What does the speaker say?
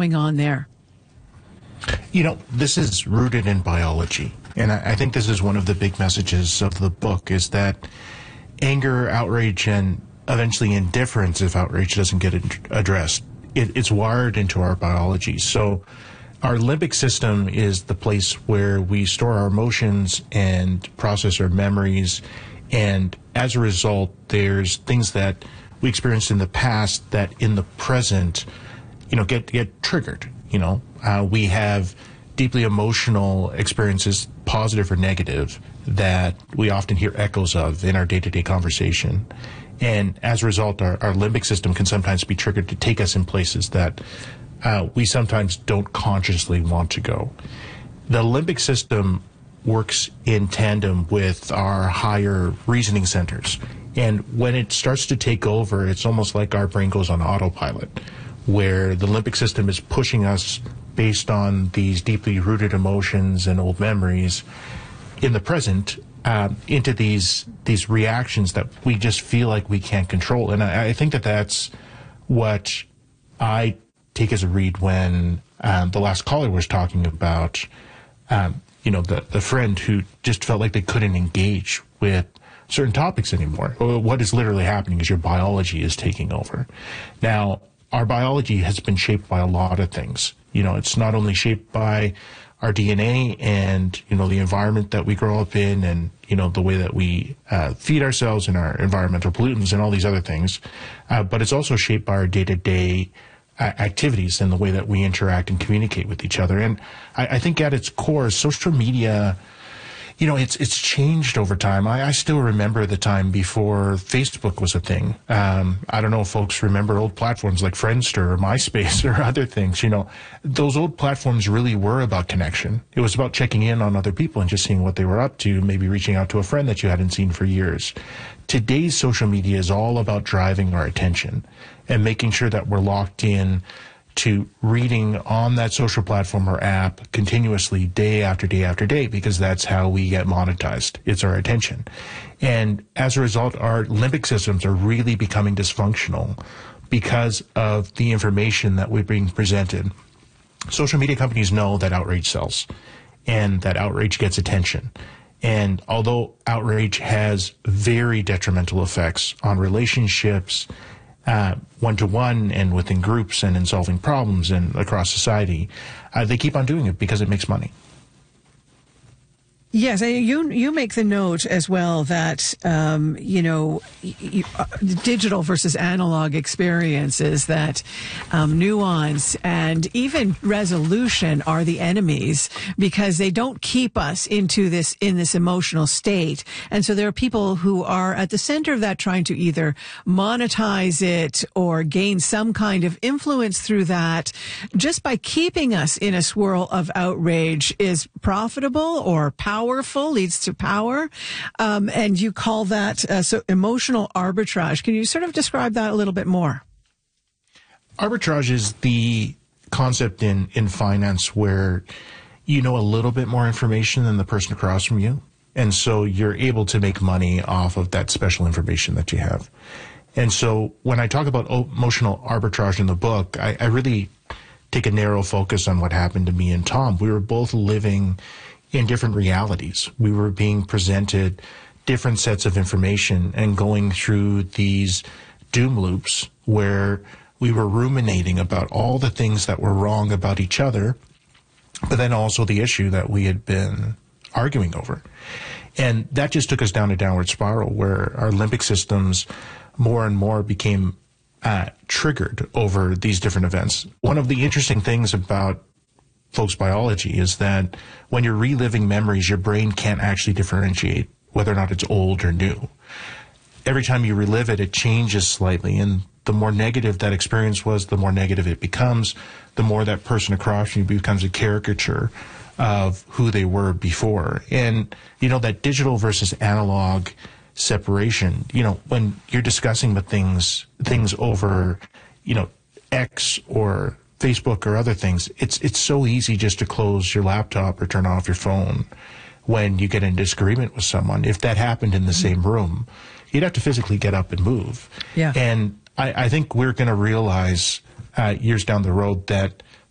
going on there? This is rooted in biology. And I think this is one of the big messages of the book, is that anger, outrage, and eventually indifference, if outrage doesn't get addressed, it's wired into our biology. So our limbic system is the place where we store our emotions and process our memories. And as a result, there's things that we experienced in the past that in the present, get triggered. We have deeply emotional experiences, positive or negative, that we often hear echoes of in our day-to-day conversation. And as a result, our limbic system can sometimes be triggered to take us in places that we sometimes don't consciously want to go. The limbic system works in tandem with our higher reasoning centers. And when it starts to take over, it's almost like our brain goes on autopilot, where the limbic system is pushing us based on these deeply rooted emotions and old memories in the present into these reactions that we just feel like we can't control. And I think that's what I take as a read when the last caller was talking about, the friend who just felt like they couldn't engage with certain topics anymore. What is literally happening is your biology is taking over. Now, our biology has been shaped by a lot of things. It's not only shaped by our DNA and, the environment that we grow up in and, the way that we feed ourselves and our environmental pollutants and all these other things, but it's also shaped by our day-to-day activities and the way that we interact and communicate with each other. And I think at its core, social media, it's changed over time. I still remember the time before Facebook was a thing. I don't know if folks remember old platforms like Friendster or MySpace or other things. Those old platforms really were about connection. It was about checking in on other people and just seeing what they were up to, maybe reaching out to a friend that you hadn't seen for years. Today's social media is all about driving our attention and making sure that we're locked in to reading on that social platform or app continuously day after day after day, because that's how we get monetized. It's our attention. And as a result, our limbic systems are really becoming dysfunctional because of the information that we're being presented. Social media companies know that outrage sells and that outrage gets attention. And although outrage has very detrimental effects on relationships, one-to-one and within groups and in solving problems and across society, they keep on doing it because it makes money. Yes, you make the note as well that, digital versus analog experiences, that nuance and even resolution are the enemies because they don't keep us in this emotional state. And so there are people who are at the center of that trying to either monetize it or gain some kind of influence through that just by keeping us in a swirl of outrage is profitable or powerful, leads to power. And you call that so emotional arbitrage. Can you sort of describe that a little bit more? Arbitrage is the concept in finance where you know a little bit more information than the person across from you. And so you're able to make money off of that special information that you have. And so when I talk about emotional arbitrage in the book, I really take a narrow focus on what happened to me and Tom. We were both living in different realities. We were being presented different sets of information and going through these doom loops where we were ruminating about all the things that were wrong about each other, but then also the issue that we had been arguing over. And that just took us down a downward spiral where our limbic systems more and more became triggered over these different events. One of the interesting things about folks' biology is that when you're reliving memories, your brain can't actually differentiate whether or not it's old or new. Every time you relive it, it changes slightly, and the more negative that experience was, the more negative it becomes, the more that person across from you becomes a caricature of who they were before. And, that digital versus analog separation, when you're discussing the things over, X or Facebook or other things, it's so easy just to close your laptop or turn off your phone when you get in disagreement with someone. If that happened in the same room, you'd have to physically get up and move. Yeah. And I think we're going to realize years down the road that